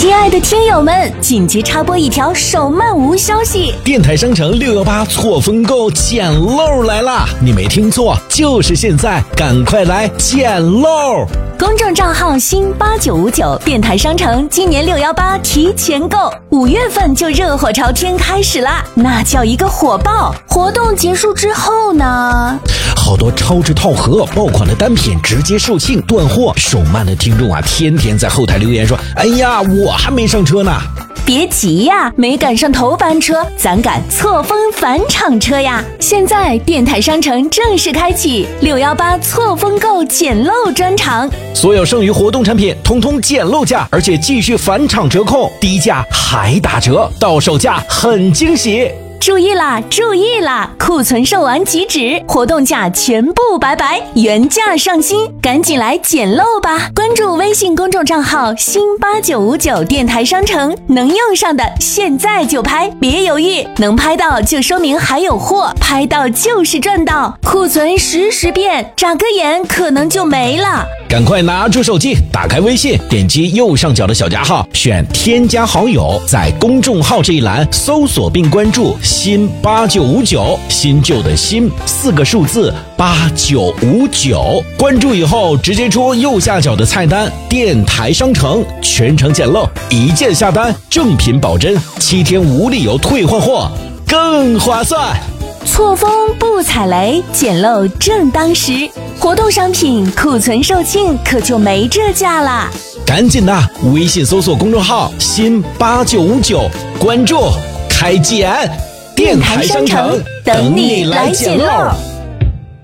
亲爱的听友们，紧急插播一条手慢无消息， 电台商城618错峰购捡漏来啦！你没听错，就是现在，赶快来捡漏！ 公众账号新8959，电台商城今年618提前购，5月份就热火朝天开始啦，那叫一个火爆！活动结束之后呢， 好多超值套盒、爆款的单品直接售罄断货，手慢的听众啊，天天在后台留言说：“哎呀，我还没上车呢。” 别急呀，没赶上头班车，咱赶错峰返场车呀！现在电台商城正式开启618错峰购捡漏专场， 所有剩余活动产品通通捡漏价，而且继续返场折扣，低价还打折，到手价很惊喜。 注意啦，注意啦！库存售完即止，活动价全部拜拜，原价上新，赶紧来捡漏吧！关注微信公众账号新8959电台商城，能用上的现在就拍，别犹豫，能拍到就说明还有货，拍到就是赚到，库存实时变，眨个眼可能就没了。 赶快拿出手机，打开微信，点击右上角的小加号，选添加好友，在公众号这一栏搜索并关注新8959，新旧的新4个数字8959，关注以后直接戳右下角的菜单电台商城，全程捡漏，一键下单，正品保真，7天无理由退换货，更划算。 错峰不踩雷，捡漏正当时，活动商品库存售罄可就没这价啦！ 赶紧的，微信搜索公众号新8959，关注开捡，电台商城等你来捡漏。